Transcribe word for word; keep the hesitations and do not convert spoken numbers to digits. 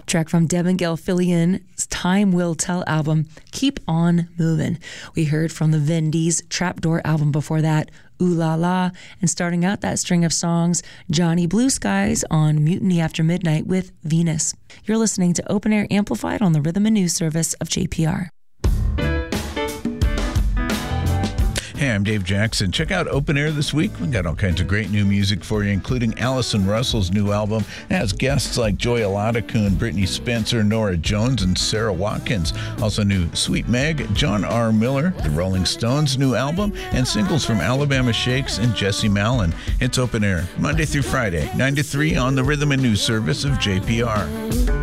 Track from Devin Gelfillian's Time Will Tell album, Keep On Movin'. We heard from the Vendees Trapdoor album before that, Ooh La La, and starting out that string of songs, Johnny Blue Skies on Mutiny After Midnight with Venus. You're listening to Open Air Amplified on the Rhythm and News Service of J P R. Hey, I'm Dave Jackson. Check out Open Air this week. We've got all kinds of great new music for you, including Allison Russell's new album. It has guests like Joy Oladaku and Brittany Spencer, Nora Jones, and Sarah Watkins. Also new Sweet Meg, John R. Miller, the Rolling Stones' new album, and singles from Alabama Shakes and Jesse Malin. It's Open Air, Monday through Friday, nine to three on the Rhythm and News Service of J P R.